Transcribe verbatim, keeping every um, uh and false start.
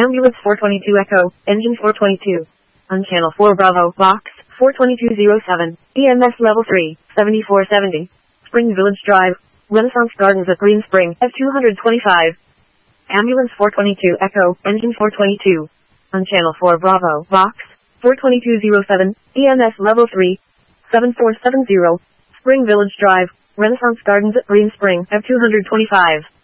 Ambulance four twenty-two Echo, Engine four twenty-two. On Channel four Bravo, Box four twenty-two oh seven, E M S Level three, seventy-four seventy. Spring Village Drive, Renaissance Gardens at Green Spring, F two twenty-five. Ambulance four twenty-two Echo, Engine four twenty-two. On Channel four Bravo, Box four twenty-two oh seven, E M S Level three, seven four seven zero. Spring Village Drive, Renaissance Gardens at Green Spring, F two twenty-five.